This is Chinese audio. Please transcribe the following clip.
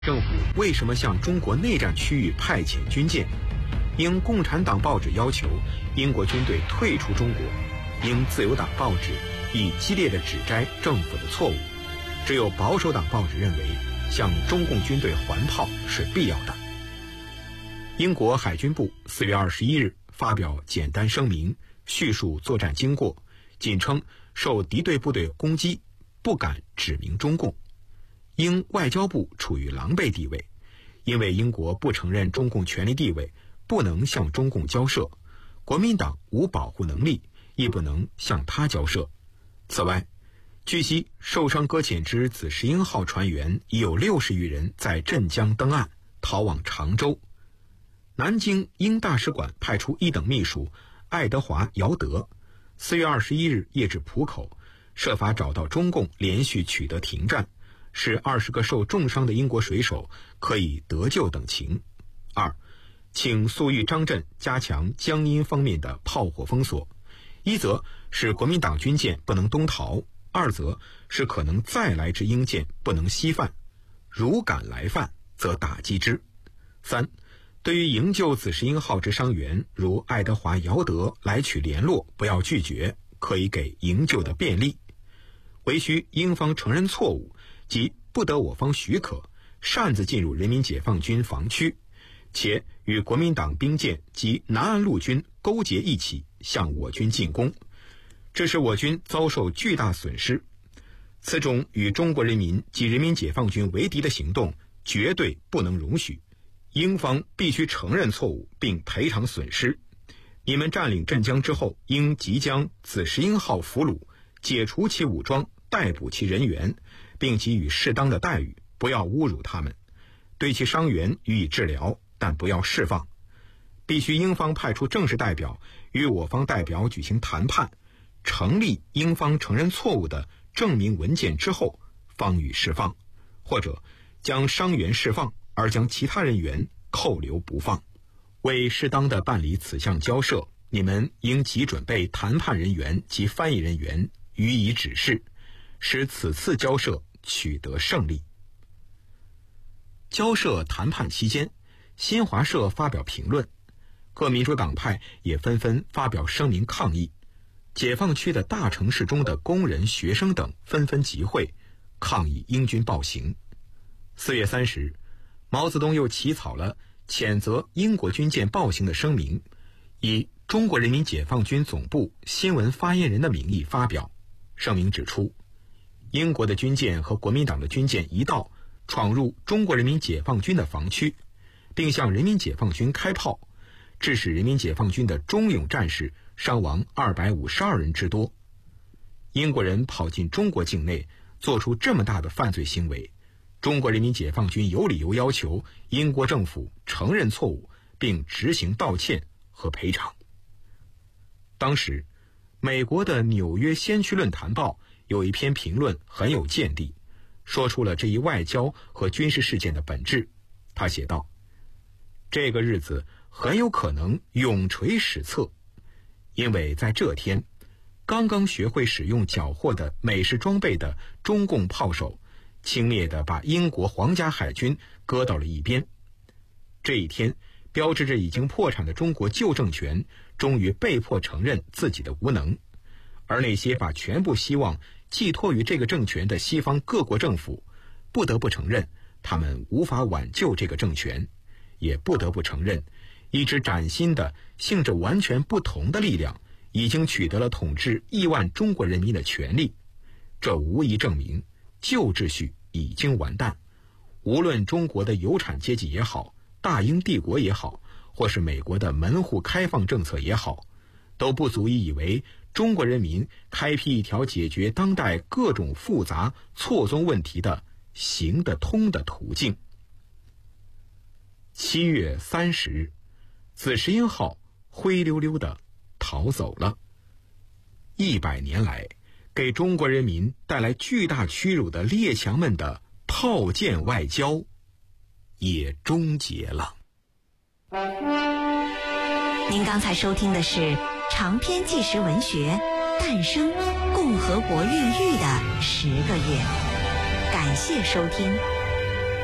政府为什么向中国内战区域派遣军舰？应共产党报纸要求英国军队退出中国，应自由党报纸以激烈的指摘政府的错误。只有保守党报纸认为向中共军队还炮是必要的。英国海军部4月21日发表简单声明，叙述作战经过，仅称受敌对部队攻击，不敢指明中共。英外交部处于狼狈地位，因为英国不承认中共权力地位，不能向中共交涉，国民党无保护能力，亦不能向他交涉。此外，据悉受伤搁浅之紫石英号船员已有60余人在镇江登岸，逃往常州。南京英大使馆派出一等秘书爱德华·姚德4月21日夜至浦口，设法找到中共连续取得停战，使20个受重伤的英国水手可以得救等情。2. 请粟裕张震加强江阴方面的炮火封锁，一则使国民党军舰不能东逃，二则是可能再来之英舰不能西犯，如敢来犯则打击之。3. 对于营救紫石英号之伤员，如爱德华·姚德来取联络，不要拒绝，可以给营救的便利。唯需英方承认错误，即不得我方许可，擅自进入人民解放军防区，且与国民党兵舰及南岸陆军勾结一起向我军进攻，这使我军遭受巨大损失。此种与中国人民及人民解放军为敌的行动绝对不能容许，英方必须承认错误并赔偿损失。你们占领镇江之后，应即将紫石英号俘虏，解除其武装，逮捕其人员，并给予适当的待遇，不要侮辱他们，对其伤员予以治疗，但不要释放。必须英方派出正式代表与我方代表举行谈判，成立英方承认错误的证明文件之后，方予释放，或者将伤员释放，而将其他人员扣留不放。为适当的办理此项交涉，你们应即准备谈判人员及翻译人员，予以指示，使此次交涉取得胜利。交涉谈判期间，新华社发表评论，各民主党派也纷纷发表声明抗议，解放区的大城市中的工人、学生等纷纷集会，抗议英军暴行。4月30日，毛泽东又起草了谴责英国军舰暴行的声明，以中国人民解放军总部新闻发言人的名义发表。声明指出，英国的军舰和国民党的军舰一道闯入中国人民解放军的防区，并向人民解放军开炮，致使人民解放军的忠勇战士伤亡252人之多。英国人跑进中国境内，做出这么大的犯罪行为，中国人民解放军有理由要求英国政府承认错误，并执行道歉和赔偿。当时，美国的《纽约先驱论坛报》有一篇评论很有见地，说出了这一外交和军事事件的本质。他写道：这个日子很有可能永垂史册，因为在这天，刚刚学会使用缴获的美式装备的中共炮手轻蔑地把英国皇家海军搁到了一边。这一天标志着已经破产的中国旧政权终于被迫承认自己的无能，而那些把全部希望寄托于这个政权的西方各国政府不得不承认他们无法挽救这个政权，也不得不承认一支崭新的性质完全不同的力量已经取得了统治亿万中国人民的权利。这无疑证明旧秩序已经完蛋，无论中国的有产阶级也好，大英帝国也好，或是美国的门户开放政策也好，都不足以为中国人民开辟一条解决当代各种复杂错综问题的行得通的途径。7月30日，紫石英号灰溜溜地逃走了。100年来给中国人民带来巨大屈辱的列强们的炮舰外交也终结了。 您刚才收听的是长篇纪实文学《诞生共和国孕育的10个月》，感谢收听。